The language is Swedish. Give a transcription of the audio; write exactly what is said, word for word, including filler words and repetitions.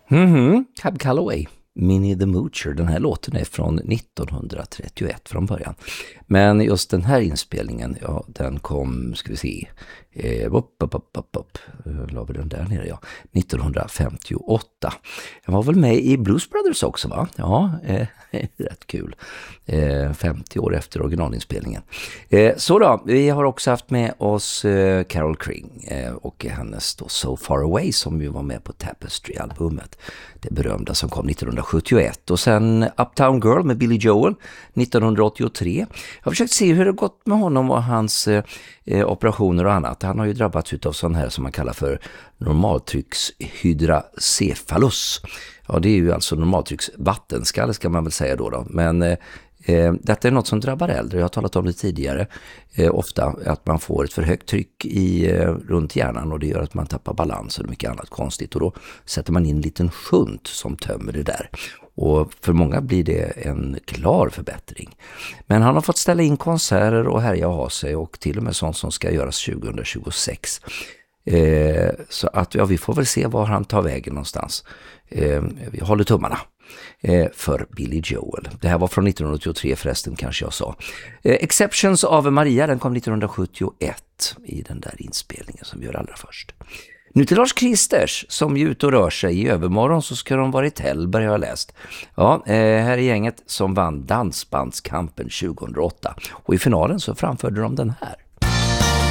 Mhm, Cab Calloway, Minnie the Moocher. Den här låten är från nittonhundratrettioett från början. Men just den här inspelningen, ja, den kom, ska vi se, eh, upp, upp, upp, upp, upp. La vi den där nere, ja. nittonhundrafemtioåtta. Jag var väl med i Blues Brothers också, va? Ja, eh, rätt kul. Eh, femtio år efter originalinspelningen. Eh, så då, vi har också haft med oss eh, Carol King eh, och hennes då So Far Away som ju var med på Tapestry-albumet. Det berömda som kom nittonhundrasjuttioett. Och sen Uptown Girl med Billy Joel nittonhundraåttiotre. Jag har försökt se hur det gått med honom och hans eh, operationer och annat. Han har ju drabbats av sån här som man kallar för normaltryckshydrocephalus. Ja, det är ju alltså normaltrycksvattenskalle ska man väl säga då. då. Men eh, eh, detta är något som drabbar äldre. Jag har talat om det tidigare. Eh, ofta att man får ett för högt tryck i, eh, runt hjärnan och det gör att man tappar balans och mycket annat konstigt. Och då sätter man in en liten shunt som tömmer det där. Och för många blir det en klar förbättring. Men han har fått ställa in konserter och härja ha sig och till och med sånt som ska göras tjugohundratjugosex. Eh, så att ja, vi får väl se var han tar vägen någonstans. Eh, vi håller tummarna eh, för Billy Joel. Det här var från nittonhundraåttiotre förresten kanske jag sa. Eh, Exceptions av Maria, den kom nittonhundrasjuttioett i den där inspelningen som vi gör allra först. Nu till Lars Kristers som ju ut och rör sig. I övermorgon så ska de vara i Tällberg har jag läst. Ja, eh, här är gänget som vann Dansbandskampen tjugohundraåtta och i finalen så framförde de den här.